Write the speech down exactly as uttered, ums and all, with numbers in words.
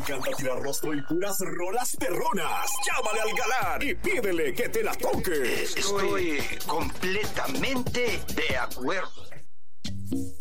encanta tirar rostro y puras rolas perronas. Llámale al galán y pídele que te la toque. Estoy completamente de acuerdo.